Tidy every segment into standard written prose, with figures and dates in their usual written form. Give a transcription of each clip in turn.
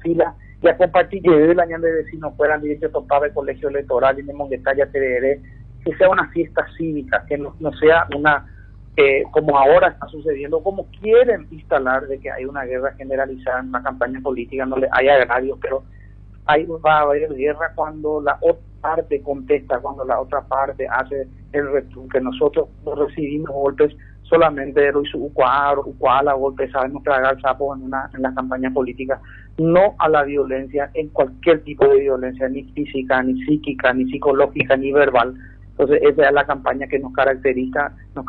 fila, ya compartir el año de vecinos fueran directo topaba el colegio electoral y de Monguetaya TDR, que sea una fiesta cívica, que no sea una, como ahora está sucediendo, como quieren instalar de que hay una guerra generalizada en una campaña política, no le hay agrarios, pero va a haber guerra cuando la otra parte contesta, cuando la otra parte hace el retruque. Nosotros no recibimos golpes solamente de Ucuala, golpes, sabemos tragar sapos en la campaña política, no a la violencia, en cualquier tipo de violencia, ni física, ni psíquica, ni psicológica, ni verbal. Entonces esa es la campaña que nos caracteriza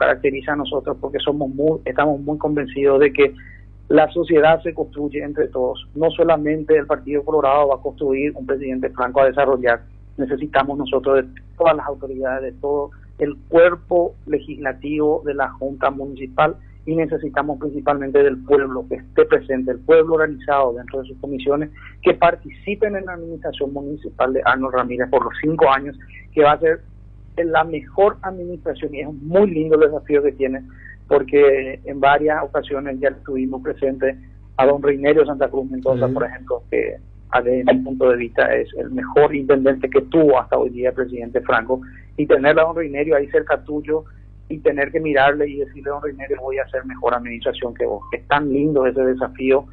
a nosotros, porque estamos muy convencidos de que la sociedad se construye entre todos. No solamente el Partido Colorado va a construir un presidente Franco a desarrollar, necesitamos nosotros de todas las autoridades, de todo el cuerpo legislativo de la Junta Municipal, y necesitamos principalmente del pueblo, que esté presente, el pueblo organizado dentro de sus comisiones, que participen en la administración municipal de Arnold Ramírez por los 5 años, que va a ser la mejor administración, y es muy lindo el desafío que tiene, porque en varias ocasiones ya estuvimos presentes a don Reinerio Santa Cruz Mendoza, por ejemplo, que desde mi punto de vista es el mejor intendente que tuvo hasta hoy día el presidente Franco, y tener a don Reinerio ahí cerca tuyo y tener que mirarle y decirle a don Reinerio, voy a hacer mejor administración que vos. Es tan lindo ese desafío,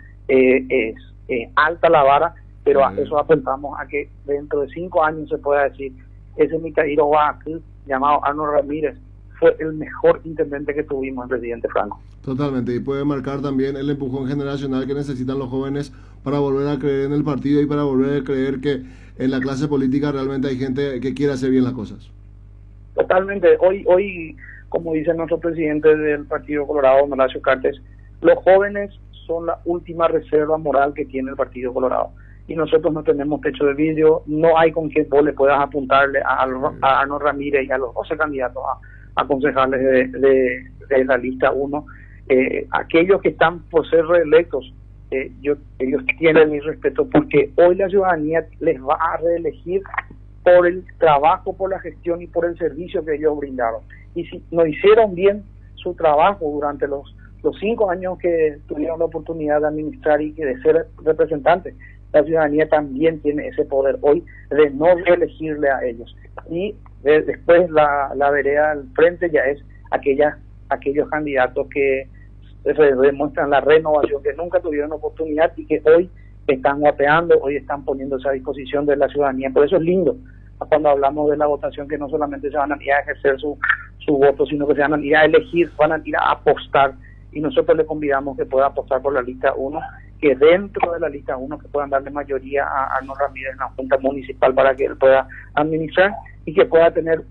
es alta la vara, pero a eso apuntamos, a que dentro de 5 años se pueda decir, ese Micaíro Guayaquil, llamado Arnold Ramírez, fue el mejor intendente que tuvimos el presidente Franco. Totalmente, y puede marcar también el empujón generacional que necesitan los jóvenes para volver a creer en el partido y para volver a creer que en la clase política realmente hay gente que quiere hacer bien las cosas. Totalmente. Hoy, como dice nuestro presidente del Partido Colorado, Horacio Cartes, los jóvenes son la última reserva moral que tiene el Partido Colorado, y nosotros no tenemos techo de vidrio, no hay con quien vos le puedas apuntarle a Arnold Ramírez y a los 12 candidatos a concejales de la lista 1. Aquellos que están por ser reelectos, ellos tienen mi respeto, porque hoy la ciudadanía les va a reelegir por el trabajo, por la gestión y por el servicio que ellos brindaron. Y si no hicieron bien su trabajo durante los 5 años que tuvieron la oportunidad de administrar y de ser representantes, la ciudadanía también tiene ese poder hoy de no reelegirle a ellos. Y después la vereda al frente ya es aquellos candidatos que demuestran la renovación, que nunca tuvieron oportunidad y que hoy están guapeando, hoy están poniéndose a disposición de la ciudadanía. Por eso es lindo cuando hablamos de la votación, que no solamente se van a ir a ejercer su voto, sino que se van a ir a elegir, van a ir a apostar, y nosotros le convidamos que pueda apostar por la lista 1, que dentro de la lista 1 que puedan darle mayoría a Arnold Ramírez en la Junta Municipal para que él pueda administrar y que pueda tener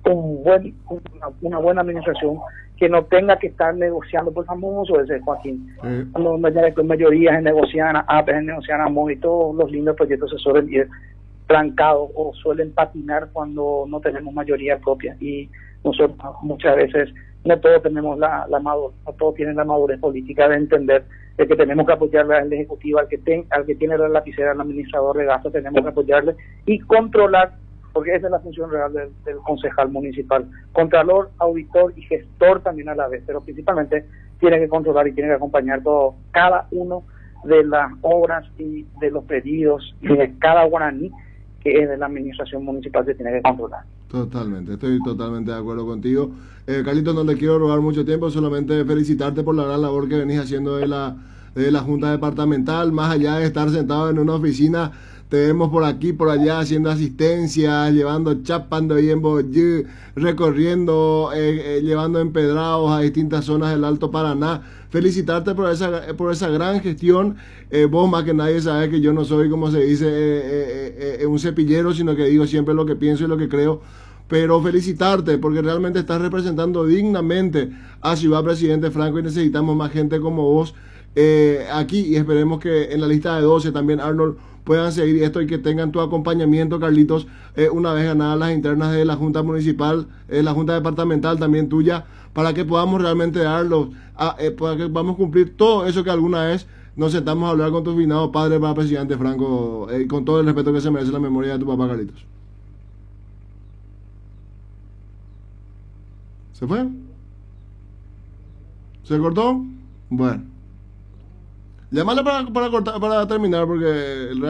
una buena administración, que no tenga que estar negociando por famoso ese Joaquín. Cuando mayorías se negocian a APE, se negocian a MOI, y todos los lindos proyectos se suelen ir trancados o suelen patinar cuando no tenemos mayoría propia, y nosotros muchas veces no todos tenemos la madurez, no todos tienen la madurez política de entender de que tenemos que apoyarle al Ejecutivo, al que tiene la lapicera, al administrador de gastos, tenemos que apoyarle y controlar, porque esa es la función real del concejal municipal, contralor, auditor y gestor también a la vez, pero principalmente tiene que controlar y tiene que acompañar cada uno de las obras y de los pedidos y de cada guaraní que es de la administración municipal, se tiene que controlar. Totalmente, estoy totalmente de acuerdo contigo. Carlitos, no le quiero robar mucho tiempo, solamente felicitarte por la gran labor que venís haciendo de la Junta Departamental. Más allá de estar sentado en una oficina, te vemos por aquí, por allá, haciendo asistencia, llevando chapando ahí en Boyú, recorriendo, llevando empedrados a distintas zonas del Alto Paraná. Felicitarte por esa gran gestión. Vos más que nadie sabes que yo no soy, como se dice, un cepillero, sino que digo siempre lo que pienso y lo que creo. Pero felicitarte porque realmente estás representando dignamente a Ciudad Presidente Franco, y necesitamos más gente como vos aquí, y esperemos que en la lista de 12 también, Arnold, puedan seguir esto y que tengan tu acompañamiento, Carlitos, una vez ganadas las internas de la Junta Municipal, la Junta Departamental también tuya, para que podamos realmente para que podamos cumplir todo eso que alguna vez nos sentamos a hablar con tu finado padre para presidente Franco, con todo el respeto que se merece la memoria de tu papá, Carlitos. ¿Se fue? ¿Se cortó? Bueno. Llámale para terminar, porque